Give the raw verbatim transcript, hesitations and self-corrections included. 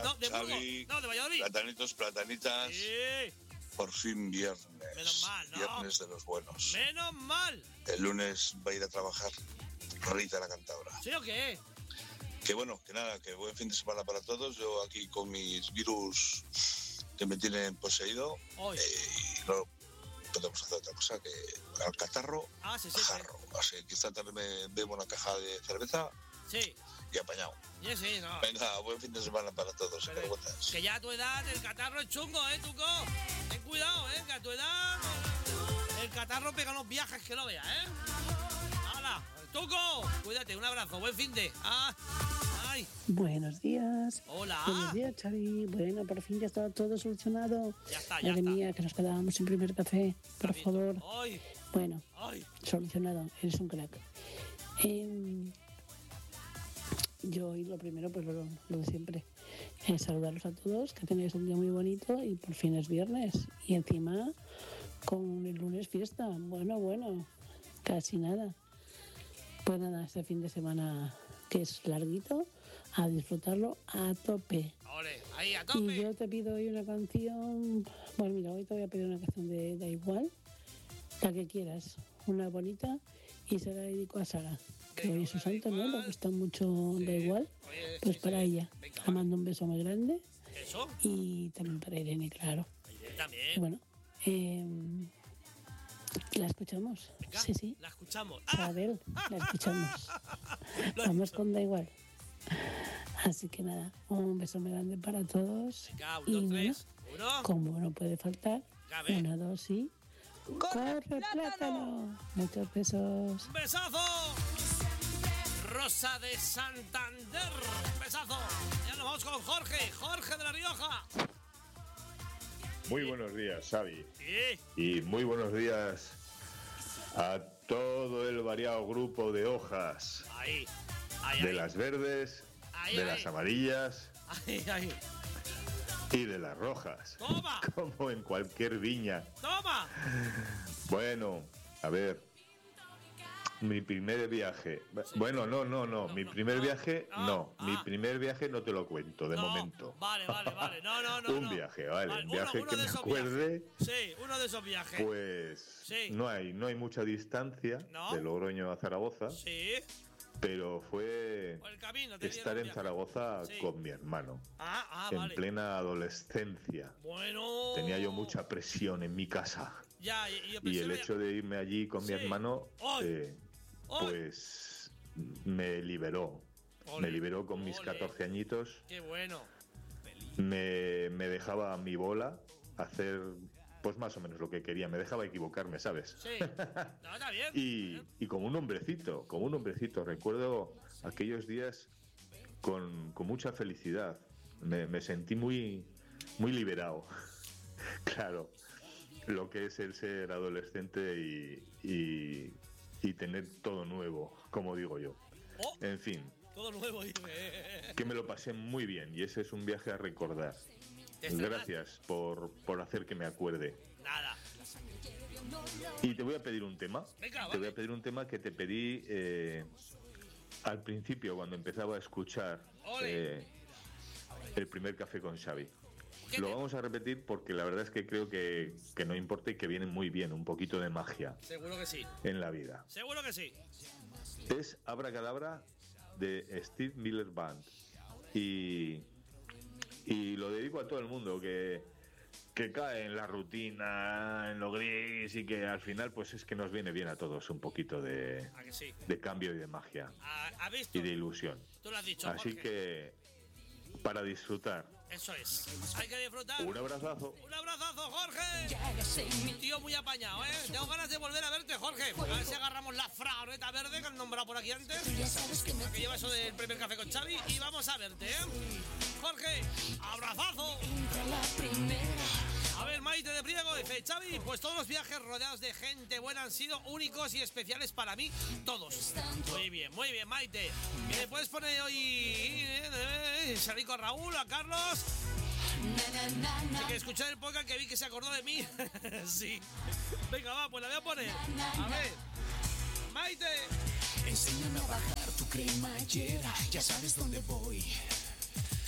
No, de Xavi, Burgos. No, de Valladolid. Platanitos, platanitas. Sí. Por fin viernes. Menos mal, ¿no? Viernes de los buenos. Menos mal. El lunes va a ir a trabajar Rita la Cantabra. ¿Sí o qué? Que bueno, que nada, que buen fin de semana para todos. Yo aquí con mis virus que me tienen poseído. Hoy. Eh, y no podemos hacer otra cosa que al catarro, Ah, sí, sí, jarro. Así que esta tarde me bebo una caja de cerveza sí. y apañado. Sí, sí, no. Venga, buen fin de semana para todos. Pero, que ya a tu edad el catarro es chungo, ¿eh, Tuco? Ten cuidado, ¿eh? Que a tu edad el catarro pega los viajes que lo veas, ¿eh? ¡Hala! ¡Tuco! Cuídate, un abrazo, buen fin de... ¡Ah! ¡Ay! Buenos días. Hola. Buenos días, Xavi. Bueno, por fin ya está todo solucionado. Ya está, ya Madre está. mía, que nos quedábamos sin primer café. Por favor. ¡Ay! Bueno, ¡Ay! solucionado. Eres un crack. Eh, yo hoy lo primero, pues lo, lo de siempre. Eh, saludarlos a todos, que tenéis un día muy bonito y por fin es viernes. Y encima con el lunes fiesta. Bueno, bueno, casi nada. Pues nada, este fin de semana que es larguito, a disfrutarlo a tope. ¡Ole! ¡Ahí, a tope! Y yo te pido hoy una canción. Bueno, mira, hoy te voy a pedir una canción de Da Igual, la que quieras, una bonita, y se la dedico a Sara, que hoy es su santo, ¿no? Le gusta mucho Da Igual. Oye, Pues sí, para sí. ella. Venga, Le mando un beso muy grande. ¿Eso? Y también para Irene, claro. Irene también. Bueno, eh, ¿la escuchamos? Venga, Sí, sí. la escuchamos. Isabel, la escuchamos. Vamos con Da Igual. Así que nada, un beso muy grande para todos. Venga, un, y dos, bueno, tres, uno. como no puede faltar, Venga, ve. una, dos y... ¡Corre, plátano! Muchos besos. ¡Un besazo! Rosa de Santander. ¡Un besazo! Ya nos vamos con Jorge. Jorge de La Rioja. Muy buenos días, Xavi. Sí. Y muy buenos días a todo el variado grupo de hojas. Ahí. Ahí, De ahí. las verdes, Ahí, de ahí. las amarillas Ahí, ahí. y de las rojas. ¡Toma! Como en cualquier viña. ¡Toma! Bueno, a ver. Mi primer viaje. Bueno, no, no, no. Mi primer viaje, no. Mi primer viaje no te lo cuento, de No. momento. Vale, vale, vale. No, no, no. Un no. viaje, vale. Vale, Un viaje uno- uno que de me esos acuerde. viajes. Sí, uno de esos viajes. Pues Sí. no hay, no hay mucha distancia ¿No? de Logroño a Zaragoza, Sí. pero fue Por el camino te estar dieron en viaje. Zaragoza Sí. con mi hermano, Ah, ah, en vale. plena adolescencia. Bueno. Tenía yo mucha presión en mi casa Ya, y, y, yo y pensé, el vaya- hecho de irme allí con mi Sí. hermano, ¡Ay! eh, ¡Ay! pues me liberó. Ole, Me liberó con mis ole. catorce añitos. Qué bueno. Me, me dejaba a mi bola hacer pues más o menos lo que quería. Me dejaba equivocarme, ¿sabes? Sí. No, está bien. Y, y como un hombrecito, como un hombrecito. Recuerdo aquellos días con, con mucha felicidad. Me, me sentí muy, muy liberado. Claro, lo que es el ser adolescente y, y, y tener todo nuevo, como digo yo. Oh, En fin, todo nuevo. dime. que me lo pasé muy bien y ese es un viaje a recordar. Te estrenas- Gracias por, por hacer que me acuerde. Nada. Y te voy a pedir un tema. Venga, Te vale. voy a pedir un tema que te pedí eh, al principio, cuando empezaba a escuchar Ole. eh, el primer café con Xavi. ¿Qué Lo te- vamos a repetir porque la verdad es que creo que, que no importa y que viene muy bien, un poquito de magia Seguro que sí. en la vida. Seguro que sí. Es Abracadabra de Steve Miller Band. Y, y lo dedico a todo el mundo que, que cae en la rutina, en lo gris y que al final pues es que nos viene bien a todos un poquito de, ¿A que sí? de cambio y de magia ¿Ha, ha visto? y de ilusión. Tú lo has dicho, Así Jorge. que para disfrutar, Eso es. Hay que disfrutar. un abrazazo. Un abrazazo, Jorge. Tío muy apañado, ¿eh? Tengo ganas de volver a verte, Jorge. A ver si agarramos la fragoneta verde que han nombrado por aquí antes. La que lleva eso del primer café con Xavi. Y vamos a verte, ¿eh? Jorge, abrazazo. A ver, Maite de Priego dice: Xavi, pues todos los viajes rodeados de gente buena han sido únicos y especiales para mí, todos. Muy bien, muy bien, Maite. Y le puedes poner hoy Sarico a Raúl, a Carlos. Hay que escuchar el podcast que vi que se acordó de mí. Sí. Venga, va, pues la voy a poner. A ver. Maite. Enséñame a bajar tu cremallera, ya sabes dónde voy.